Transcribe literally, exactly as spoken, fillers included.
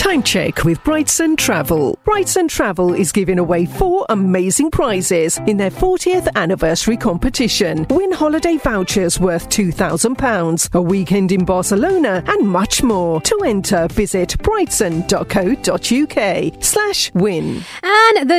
Time check with Brightson Travel. Brightson Travel is giving away four amazing prizes in their fortieth anniversary competition. Win holiday vouchers worth two thousand pounds, a weekend in Barcelona, and much more. To enter, visit brightson.co.uk slash win. And the